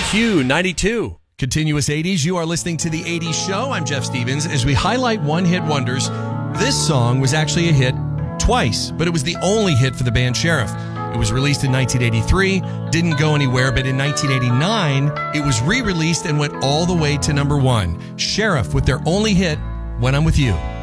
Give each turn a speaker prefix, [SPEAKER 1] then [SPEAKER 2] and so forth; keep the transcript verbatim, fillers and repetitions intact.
[SPEAKER 1] Q ninety-two.
[SPEAKER 2] Continuous eighties, you are listening to The eighties Show. I'm Jeff Stevens. As we highlight one-hit wonders, this song was actually a hit twice, but it was the only hit for the band Sheriff. It was released in nineteen eighty-three, didn't go anywhere, but in nineteen eighty-nine, it was re-released and went all the way to number one. Sheriff, with their only hit, When I'm With You.